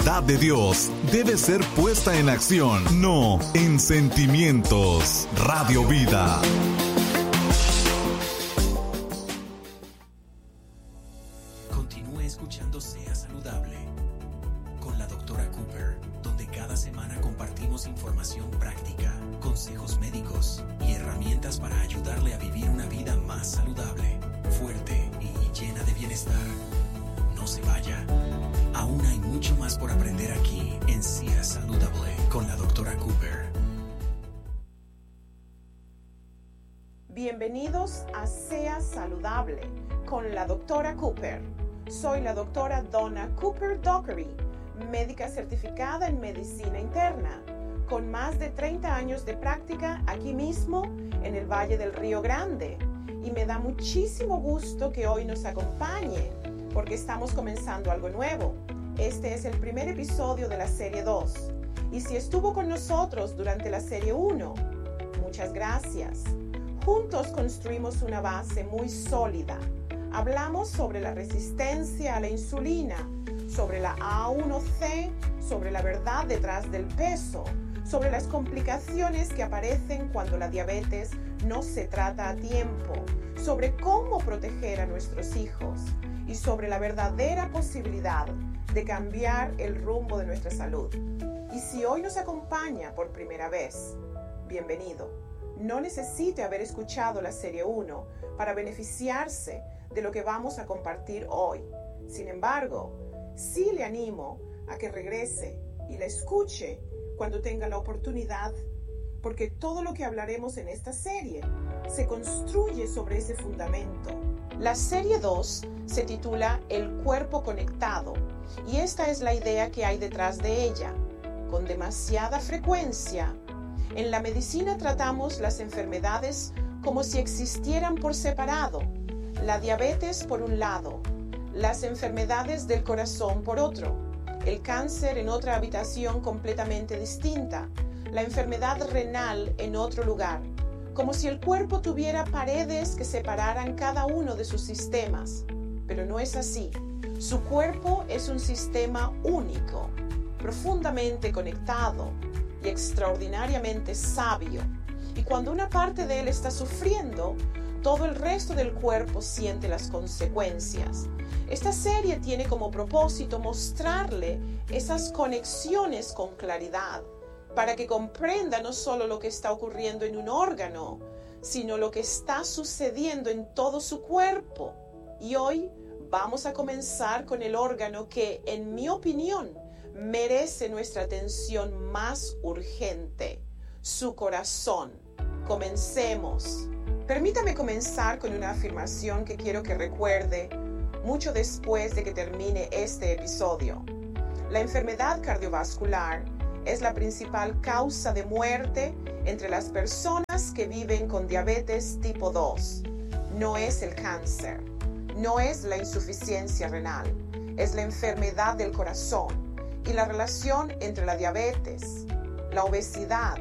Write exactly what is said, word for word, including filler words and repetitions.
La voluntad de Dios debe ser puesta en acción, no en sentimientos. Radio Vida. Continúe escuchando Sea Saludable con la doctora Cooper, donde cada semana compartimos información práctica, consejos médicos y herramientas para ayudarle a vivir una vida más saludable, fuerte y llena de bienestar. No se vaya. Aún hay mucho más por aprender aquí en Sea Saludable con la doctora Cooper. Bienvenidos a Sea Saludable con la doctora Cooper. Soy la doctora Donna Cooper Dockery, médica certificada en medicina interna, con más de treinta años de práctica aquí mismo en el Valle del Río Grande. Y me da muchísimo gusto que hoy nos acompañe, porque estamos comenzando algo nuevo. Este es el primer episodio de la serie dos. Y si estuvo con nosotros durante la serie uno, muchas gracias. Juntos construimos una base muy sólida. Hablamos sobre la resistencia a la insulina, sobre la A uno C, sobre la verdad detrás del peso, sobre las complicaciones que aparecen cuando la diabetes no se trata a tiempo, sobre cómo proteger a nuestros hijos y sobre la verdadera posibilidad de cambiar el rumbo de nuestra salud. Y si hoy nos acompaña por primera vez, bienvenido. No necesite haber escuchado la serie uno para beneficiarse de lo que vamos a compartir hoy. Sin embargo, sí le animo a que regrese y la escuche cuando tenga la oportunidad, porque todo lo que hablaremos en esta serie se construye sobre ese fundamento. La serie dos se titula El cuerpo conectado, y esta es la idea que hay detrás de ella. Con demasiada frecuencia, en la medicina tratamos las enfermedades como si existieran por separado. La diabetes por un lado, las enfermedades del corazón por otro, el cáncer en otra habitación completamente distinta, la enfermedad renal en otro lugar, como si el cuerpo tuviera paredes que separaran cada uno de sus sistemas. Pero no es así. Su cuerpo es un sistema único, profundamente conectado y extraordinariamente sabio. Y cuando una parte de él está sufriendo, todo el resto del cuerpo siente las consecuencias. Esta serie tiene como propósito mostrarle esas conexiones con claridad, para que comprenda no solo lo que está ocurriendo en un órgano, sino lo que está sucediendo en todo su cuerpo. Y hoy vamos a comenzar con el órgano que, en mi opinión, merece nuestra atención más urgente: su corazón. Comencemos. Permítame comenzar con una afirmación que quiero que recuerde mucho después de que termine este episodio. La enfermedad cardiovascular es la principal causa de muerte entre las personas que viven con diabetes tipo dos. No es el cáncer, no es la insuficiencia renal, es la enfermedad del corazón y la relación entre la diabetes, la obesidad